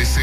ABC.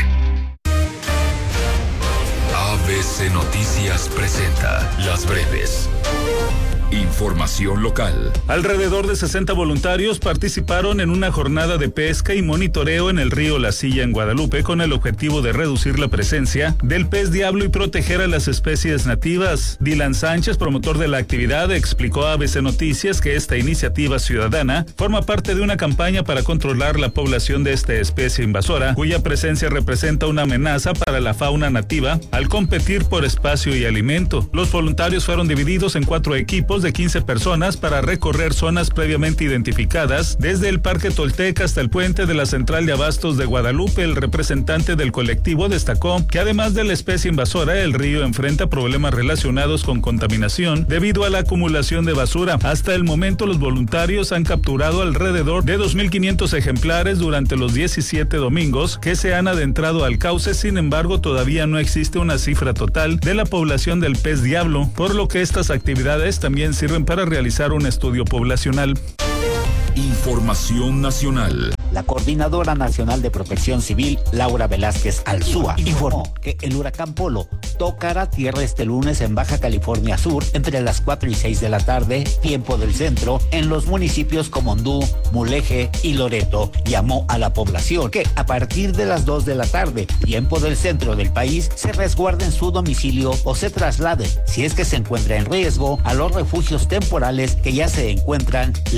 ABC Noticias presenta Las Breves. Información local. Alrededor de 60 voluntarios participaron en una jornada de pesca y monitoreo en el río La Silla en Guadalupe con el objetivo de reducir la presencia del pez diablo y proteger a las especies nativas. Dylan Sánchez, promotor de la actividad, explicó a ABC Noticias que esta iniciativa ciudadana forma parte de una campaña para controlar la población de esta especie invasora, cuya presencia representa una amenaza para la fauna nativa al competir por espacio y alimento. Los voluntarios fueron divididos en 4 equipos de 15 personas para recorrer zonas previamente identificadas, desde el Parque Tolteca hasta el puente de la Central de Abastos de Guadalupe. El representante del colectivo destacó que además de la especie invasora, el río enfrenta problemas relacionados con contaminación debido a la acumulación de basura. Hasta el momento, los voluntarios han capturado alrededor de 2.500 ejemplares durante los 17 domingos que se han adentrado al cauce. Sin embargo, todavía no existe una cifra total de la población del pez diablo, por lo que estas actividades también sirven para realizar un estudio poblacional. Información nacional. La Coordinadora Nacional de Protección Civil, Laura Velázquez Alzúa, informó que el huracán Polo tocará tierra este lunes en Baja California Sur entre las 4 y 6 de la tarde, tiempo del centro, en los municipios como Hondú, Mulegé y Loreto. Llamó a la población que a partir de las 2 de la tarde, tiempo del centro del país, se resguarde en su domicilio o se traslade, si es que se encuentra en riesgo, a los refugios temporales que ya se encuentran